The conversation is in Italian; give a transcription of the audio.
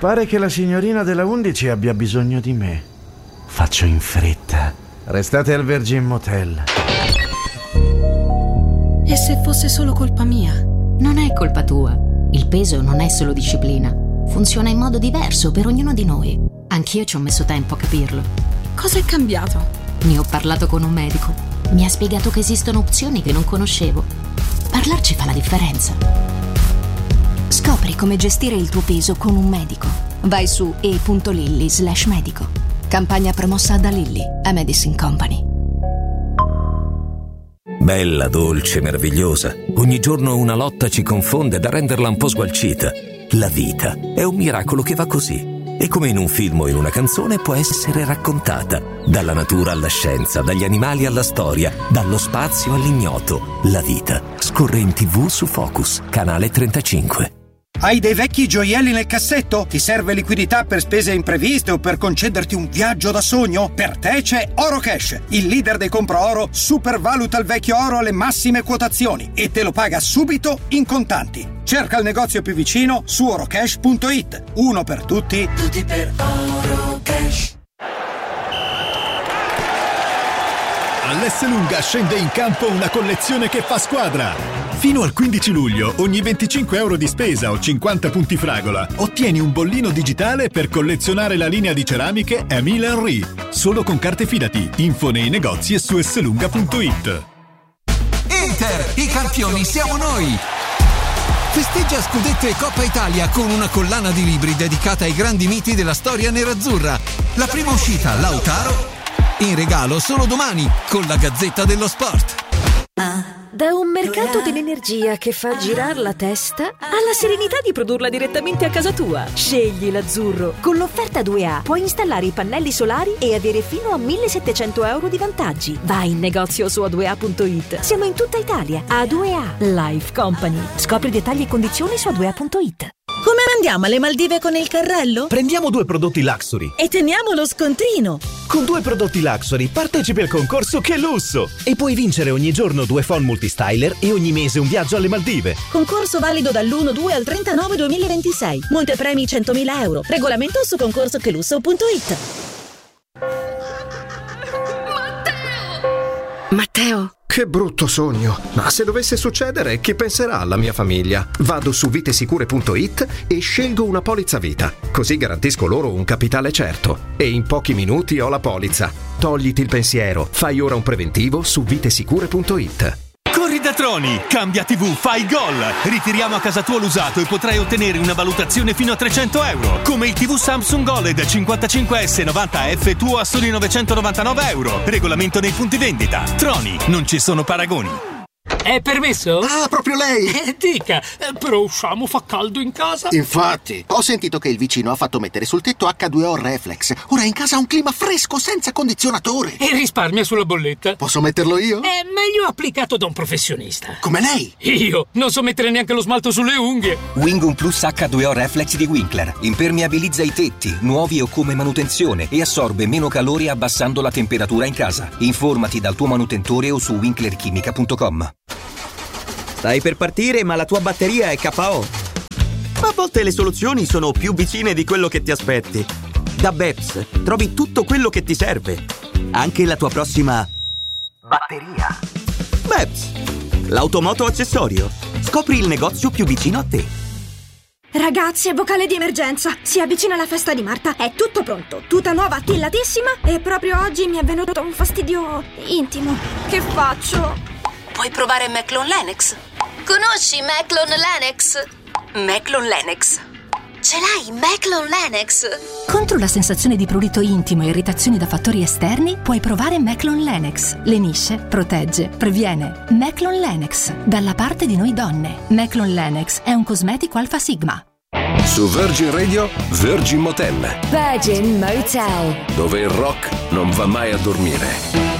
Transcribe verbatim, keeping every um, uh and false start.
Pare che la signorina della undici abbia bisogno di me. Faccio in fretta. Restate al Virgin Motel. E se fosse solo colpa mia? Non è colpa tua. Il peso non è solo disciplina. Funziona in modo diverso per ognuno di noi. Anch'io ci ho messo tempo a capirlo. Cosa è cambiato? Ne ho parlato con un medico. Mi ha spiegato che esistono opzioni che non conoscevo. Parlarci fa la differenza. Scopri come gestire il tuo peso con un medico. Vai su e punto lilly slash medico. Campagna promossa da Lilly, a Medicine Company. Bella, dolce, meravigliosa. Ogni giorno una lotta ci confonde da renderla un po' sgualcita. La vita è un miracolo che va così. E come in un film o in una canzone può essere raccontata. Dalla natura alla scienza, dagli animali alla storia, dallo spazio all'ignoto. La vita scorre in tivù su Focus, canale trentacinque. Hai dei vecchi gioielli nel cassetto? Ti serve liquidità per spese impreviste o per concederti un viaggio da sogno? Per te c'è Orocash, il leader dei compra oro, supervaluta il vecchio oro alle massime quotazioni e te lo paga subito in contanti. Cerca il negozio più vicino su orocash punto it. Uno per tutti, tutti per Orocash. All'Esselunga scende in campo una collezione che fa squadra. Fino al quindici luglio, ogni venticinque euro di spesa o cinquanta punti fragola, ottieni un bollino digitale per collezionare la linea di ceramiche Emile Henry. Solo con carte Fidati. Info nei negozi e su esselunga punto it. Inter, i campioni siamo noi! Festeggia scudetto e Coppa Italia con una collana di libri dedicata ai grandi miti della storia nerazzurra. La prima uscita, Lautaro, in regalo solo domani con la Gazzetta dello Sport. Da un mercato dell'energia che fa girare la testa alla serenità di produrla direttamente a casa tua. Scegli l'azzurro. Con l'offerta due A puoi installare i pannelli solari e avere fino a millesettecento euro di vantaggi. Vai in negozio su a due a punto it. Siamo in tutta Italia. A due A Life Company. Scopri dettagli e condizioni su a due a punto it. Come andiamo alle Maldive con il carrello? Prendiamo due prodotti Luxury e teniamo lo scontrino. Con due prodotti Luxury partecipi al concorso Che Lusso e puoi vincere ogni giorno due phone multistyler e ogni mese un viaggio alle Maldive. Concorso valido dall'uno due al trentanove duemilaventisei. Montepremi centomila euro. Regolamento su concorso che lusso punto it. Matteo! Che brutto sogno! Ma se dovesse succedere, chi penserà alla mia famiglia? Vado su vitesicure punto it e scelgo una polizza vita. Così garantisco loro un capitale certo. E in pochi minuti ho la polizza. Togliti il pensiero. Fai ora un preventivo su vitesicure punto it. Corri da Troni, cambia tivù, fai gol. Ritiriamo a casa tua l'usato e potrai ottenere una valutazione fino a trecento euro. Come il tivù Samsung O L E D cinquantacinque S novanta F tuo a soli novecentonovantanove euro. Regolamento nei punti vendita. Troni, non ci sono paragoni. È permesso? Ah, proprio lei! Eh, dica, però usciamo, fa caldo in casa. Infatti, ho sentito che il vicino ha fatto mettere sul tetto acca due O Reflex. Ora in casa ha un clima fresco senza condizionatore. E risparmia sulla bolletta. Posso metterlo io? È meglio applicato da un professionista. Come lei? Io? Non so mettere neanche lo smalto sulle unghie. Wingum Plus acca due O Reflex di Winkler. Impermeabilizza i tetti, nuovi o come manutenzione, e assorbe meno calore abbassando la temperatura in casa. Informati dal tuo manutentore o su winkler chimica punto com. Stai per partire, ma la tua batteria è K O. A volte le soluzioni sono più vicine di quello che ti aspetti. Da Beps trovi tutto quello che ti serve, anche la tua prossima batteria. Beps, l'automoto accessorio. Scopri il negozio più vicino a te. Ragazzi, è vocale di emergenza. Si avvicina la festa di Marta. È tutto pronto. Tuta nuova attillatissima. E proprio oggi mi è venuto un fastidio intimo. Che faccio? Puoi provare Maclon Lennox. Conosci Maclon Lennox? Maclon Lennox. Ce l'hai, Maclon Lennox? Contro la sensazione di prurito intimo e irritazioni da fattori esterni, puoi provare Maclon Lennox. Lenisce, protegge, previene. Maclon Lennox, dalla parte di noi donne. Maclon Lennox è un cosmetico Alpha Sigma. Su Virgin Radio, Virgin Motel. Virgin Motel. Dove il rock non va mai a dormire.